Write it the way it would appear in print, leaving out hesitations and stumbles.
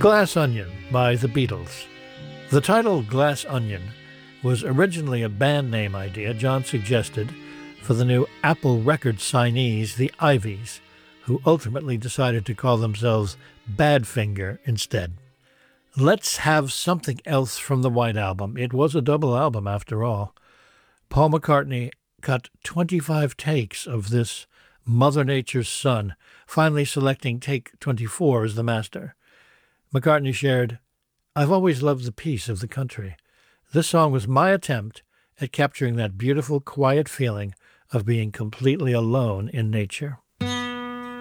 Glass Onion by the Beatles. The title Glass Onion was originally a band name idea John suggested for the new Apple Records signees, the Ivies, who ultimately decided to call themselves Badfinger instead. Let's have something else from the White Album. It was a double album after all. Paul McCartney cut 25 takes of this Mother Nature's Son, finally selecting take 24 as the master. McCartney shared, "I've always loved the peace of the country. This song was my attempt at capturing that beautiful, quiet feeling of being completely alone in nature."